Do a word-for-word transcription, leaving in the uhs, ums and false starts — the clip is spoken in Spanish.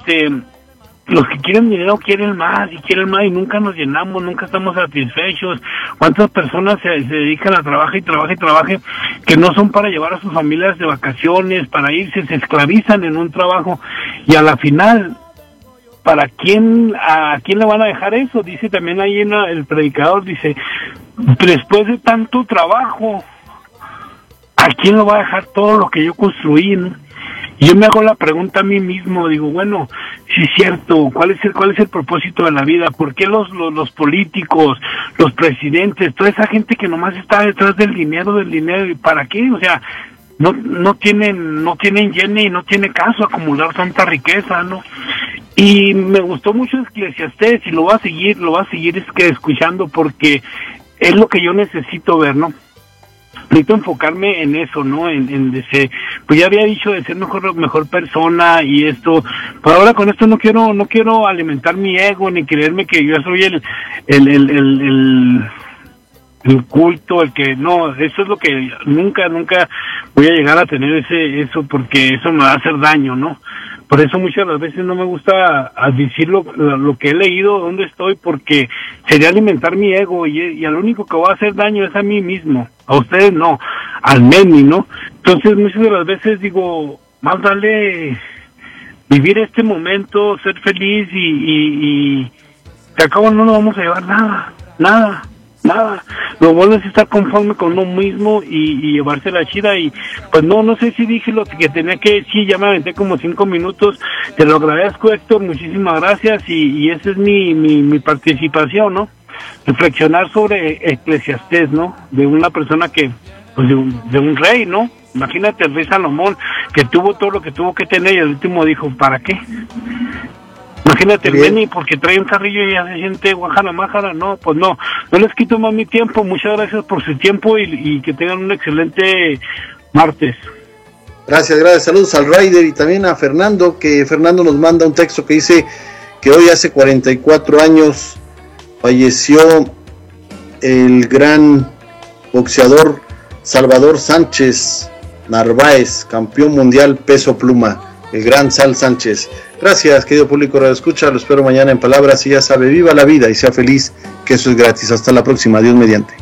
este, los que quieren dinero quieren más y quieren más y nunca nos llenamos, nunca estamos satisfechos. ¿Cuántas personas se, se dedican a trabajar y trabajar y trabajar que no son para llevar a sus familias de vacaciones, para irse, se esclavizan en un trabajo y a la final, ¿para quién, a quién le van a dejar eso? Dice también ahí en la, el predicador, dice, después de tanto trabajo, ¿a quién le va a dejar todo lo que yo construí, no? Y yo me hago la pregunta a mí mismo, digo, bueno, sí es cierto, ¿cuál es el cuál es el propósito de la vida? ¿Por qué los, los los políticos, los presidentes, toda esa gente que nomás está detrás del dinero, del dinero, ¿y para qué? O sea, no no tienen no tienen llene y no tiene caso acumular tanta riqueza, ¿no? Y me gustó mucho Eclesiastés y lo voy a seguir, lo voy a seguir es que escuchando porque es lo que yo necesito ver, ¿no? Necesito enfocarme en eso, ¿no? En, en ese, pues ya había dicho de ser mejor mejor persona y esto, pero ahora con esto no quiero no quiero alimentar mi ego ni creerme que yo soy el el el el, el, el culto, el que no, eso es lo que nunca nunca voy a llegar a tener ese eso porque eso me va a hacer daño, ¿no? Por eso muchas de las veces no me gusta decir lo, lo que he leído, dónde estoy, porque sería alimentar mi ego y, y al único que va a hacer daño es a mí mismo, a ustedes no, al Meni, ¿no? Entonces muchas de las veces digo, más vale vivir este momento, ser feliz y, y, y que al cabo no nos vamos a llevar nada, nada. Nada, lo bueno es estar conforme con uno mismo y, y llevarse la chida y pues no, no sé si dije lo que tenía que decir, ya me aventé como cinco minutos, te lo agradezco Héctor, muchísimas gracias y, y esa es mi, mi, mi participación, ¿no? Reflexionar sobre Eclesiastés, ¿no? De una persona que, pues de un, de un rey, ¿no? Imagínate el rey Salomón que tuvo todo lo que tuvo que tener y el último dijo, ¿para qué? Imagínate el Beni porque trae un carrillo y ya se siente guajara májara, no, pues no, no les quito más mi tiempo, muchas gracias por su tiempo y, y que tengan un excelente martes. Gracias, gracias, saludos al Raider y también a Fernando, que Fernando nos manda un texto que dice que hoy hace cuarenta y cuatro años falleció el gran boxeador Salvador Sánchez Narváez, campeón mundial peso pluma, el gran Sal Sánchez. Gracias, querido público Radio Escucha, lo espero mañana en Palabras y ya sabe, viva la vida y sea feliz, que eso es gratis. Hasta la próxima, Dios mediante.